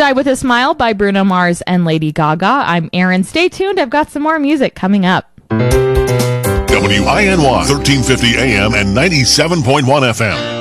Die With a Smile by Bruno Mars and Lady Gaga. I'm Erin. Stay tuned. I've got some more music coming up. WINY 1350 AM and 97.1 FM.